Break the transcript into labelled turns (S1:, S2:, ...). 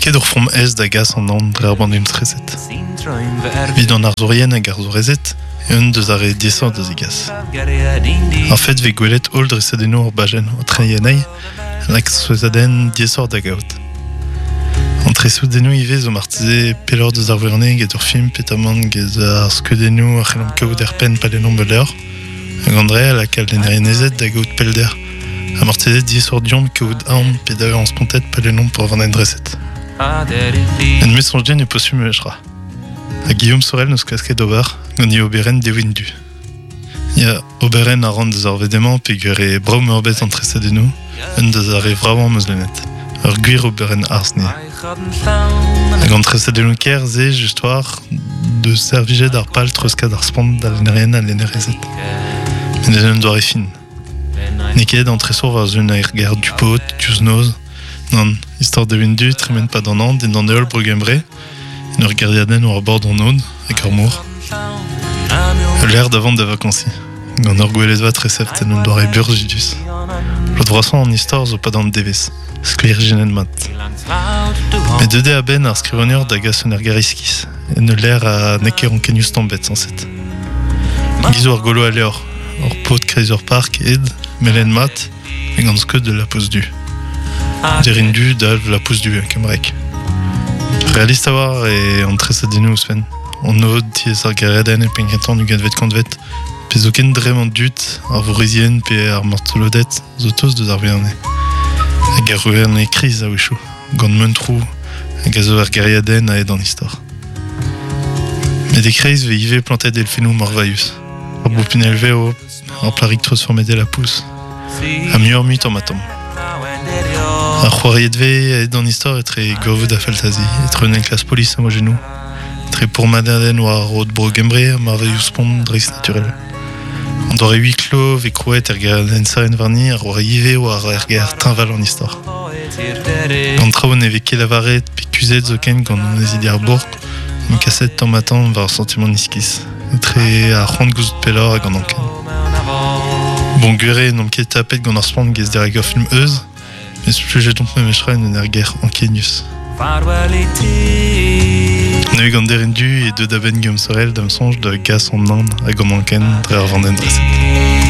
S1: Ket ur from ez da gas an an dre ar bandum trezet. Vid an arzorien hag arzorezet, un deus ar diesor deus egas. Ar fet ve gwelet ol dresedeno ur bajen o treienei, lak souezaden diesor da gaout. An tresoudeno ive zo martize pelor deus ar verne get ur film petamant get ar skeudeno ar c'hellam kaout er pen palenon beler, hag an dre la kal denerinezet da gaout pelder. A martize diesor diom kaout aon pe da an spontet palenon por vanaen dreset. En mesonjen e posum echra. A Guillaume Sorel neus kasket ober, gant i oberen devin du. Ya oberen a ran deus ar vedemañ pe gure braum urbet an tresadennoù, un deus ar vraouan meus lennet. Ur gwir oberen arsne. Hag an tresadennoù ker ze justoir de servijet ar pal treuskad ar spont da lenerien a lenerezet. Men en doare fin. Neked an tresor war zun a erger du pot, diouz noz. Non, istor devin du, tremen pa d'an an, den an eol brogembre, en ur gerdiaden war bord an od, hag ar mour. L'air d'avant da vakansi. Gant ur gwelet va treseft en un doare burzidus. Lot vrasan an istor zo pa d'an devez, sklir jenen mat. Me deude a ben ar skrivonur da gas un ergariskis, en l'air a neker an kenius tambet sanset. Gizo ar golo a leor, ur pot Kreiser Park ed, melen mat, hag an skeud de la pose du. Derin du dal la pousse du kemrek. Realist a war e an tresadennoù sven. An od tiez ar gareden e penkentan du gadvet kantvet. Pe zo ken dremant dut ar vorizien pe ar mortolodet zo toz deus ar verne. Hag ar verne kriz a wechou. Gant mentrou hag a zo ar gariaden a ed an istor. Met e kreiz ve ive plantet elfennoù morvaius. Ar boupin elveo ar plarik transformet la pousse. A muur mut an matom. Ar c'hoariet ve ed an istor etre govout a faltazi, etre un klas polis homogenou, etre pour madaden war rod brogembre a marveius spont dreiz naturel. An doare huis clos ve krouet er garaden saren varni ar war ive war er gar tinval an istor. Gant traoù ne ve ket lavaret pe kuzet zo ken gant an ezidi ar bourg, un kaset tamm war sentiment niskiz, etre ar c'hoant gouzout pelor hag an anken. Bon gure n'om ket tapet gant ar spont gez dereg ur film eus, mais plus j'ai donc même échra une guerre en Kenius. Neu gant derin du et de da ben Guillaume Sorel d'am songe de gas en Inde à Gomanken dre ar vanden dreset.